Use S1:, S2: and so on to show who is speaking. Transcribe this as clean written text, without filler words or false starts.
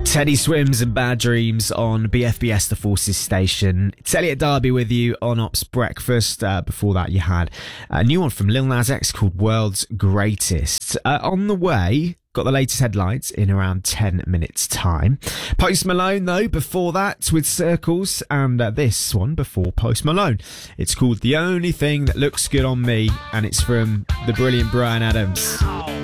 S1: Teddy Swims and Bad Dreams on BFBS The Forces station. It's Elliot Darby with you on Ops Breakfast. Before that you had a new one from Lil Nas X called World's Greatest. On the way, got the latest headlines in around 10 minutes time. Post Malone though before that with Circles, and this one before Post Malone. It's called The Only Thing That Looks Good on Me, and it's from the brilliant Bryan Adams.